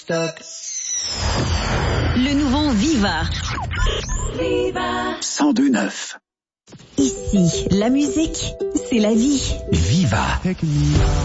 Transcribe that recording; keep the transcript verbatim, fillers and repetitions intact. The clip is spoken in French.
Stock. Le nouveau Viva. Viva. cent deux neuf. Ici, la musique, c'est la vie. Viva.